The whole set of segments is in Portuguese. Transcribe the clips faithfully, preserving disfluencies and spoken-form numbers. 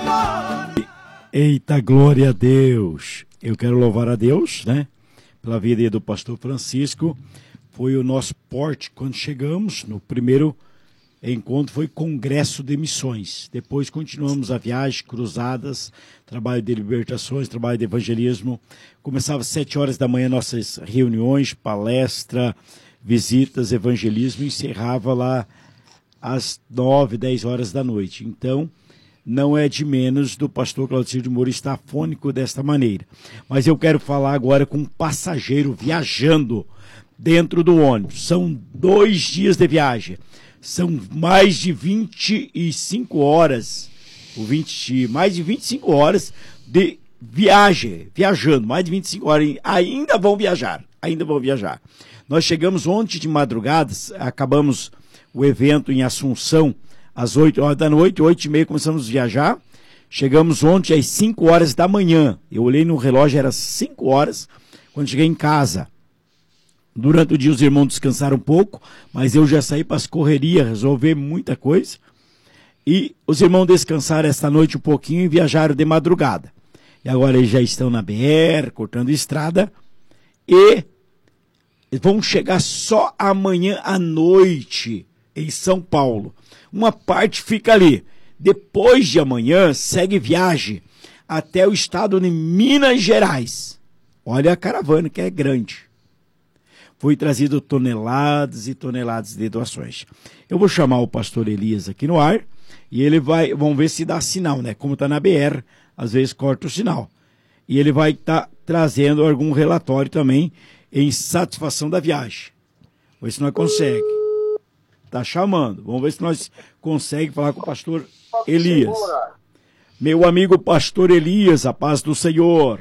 Eita, glória a Deus! Eu quero louvar a Deus, né? Pela vida do pastor Francisco. Foi o nosso porte quando chegamos. No primeiro encontro foi congresso de missões. Depois continuamos a viagem, cruzadas, trabalho de libertações, trabalho de evangelismo. Começava às sete horas da manhã nossas reuniões, palestra, visitas, evangelismo. E encerrava lá às nove, dez horas da noite. Então, não é de menos do pastor Claudicir de Moura estar afônico desta maneira. Mas eu quero falar agora com um passageiro viajando dentro do ônibus. São dois dias de viagem. São mais de vinte e cinco horas, ou vinte, mais de vinte e cinco horas de viagem, viajando, mais de vinte e cinco horas, ainda vão viajar, ainda vão viajar. Nós chegamos ontem de madrugada, acabamos o evento em Assunção, às oito horas da noite, oito e meia começamos a viajar, chegamos ontem às cinco horas da manhã, eu olhei no relógio, era cinco horas, quando cheguei em casa. Durante o dia os irmãos descansaram um pouco, mas eu já saí para as correrias, resolver muita coisa, e os irmãos descansaram esta noite um pouquinho e viajaram de madrugada. E agora eles já estão na B R, cortando estrada, e vão chegar só amanhã à noite em São Paulo. Uma parte fica ali. Depois de amanhã, segue viagem até o estado de Minas Gerais. Olha a caravana que é grande. Foi trazido toneladas e toneladas de doações. Eu vou chamar o pastor Elias aqui no ar e ele vai, vamos ver se dá sinal, né? Como está na B R, às vezes corta o sinal. E ele vai estar tá trazendo algum relatório também em satisfação da viagem. Vamos ver se nós conseguimos. Tá chamando. Vamos ver se nós conseguimos falar com o pastor Elias. Meu amigo pastor Elias, a paz do Senhor.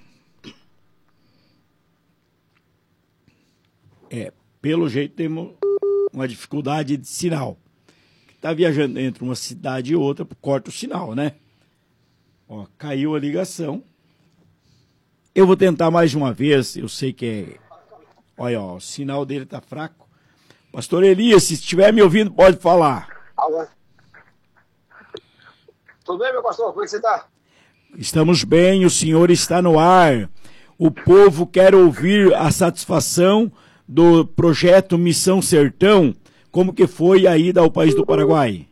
É, pelo jeito temos uma dificuldade de sinal. Está viajando entre uma cidade e outra, corta o sinal, né? Ó, caiu a ligação. Eu vou tentar mais uma vez, eu sei que é... Olha, ó, o sinal dele está fraco. Pastor Elias, se estiver me ouvindo, pode falar. Alô? Tudo bem, meu pastor? Como é que você está? Estamos bem, o senhor está no ar. O povo quer ouvir a satisfação do projeto Missão Sertão. Como que foi a ida ao país do Paraguai?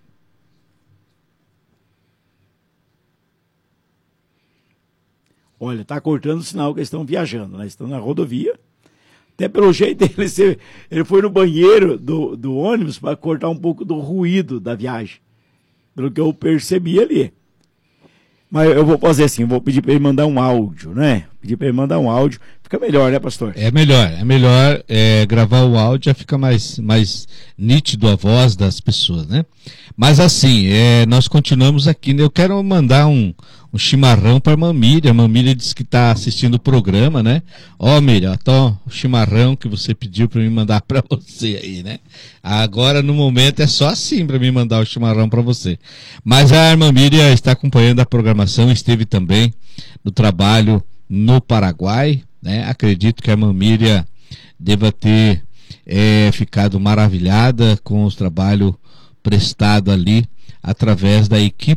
Olha, está cortando o sinal que eles estão viajando, né? Estão na rodovia. Até pelo jeito ele, ele foi no banheiro do, do ônibus para cortar um pouco do ruído da viagem. Pelo que eu percebi ali. Mas eu vou fazer assim, vou pedir para ele mandar um áudio, né? Pedir para ele mandar um áudio. Fica melhor, né, pastor? É melhor, é melhor é, gravar o áudio, já fica mais, mais nítido a voz das pessoas, né? Mas assim, é, nós continuamos aqui, né? Eu quero mandar um, um chimarrão para a irmã Miriam. A irmã Miriam disse que está assistindo o programa, né? Ó, Miriam, tá o chimarrão que você pediu para me mandar para você aí, né? Agora, no momento, é só assim para me mandar o chimarrão para você. Mas a irmã Miriam está acompanhando a programação, esteve também no trabalho no Paraguai, né? Acredito que a irmã Miriam deva ter é, ficado maravilhada com o trabalho prestado ali através da equipe